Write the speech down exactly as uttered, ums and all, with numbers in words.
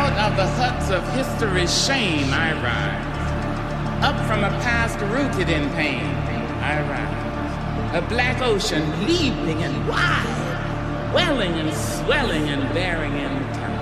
out of the huts of history's shame I rise. Up from a past rooted in pain I rise. A black ocean leaping and wide, welling and swelling and bearing in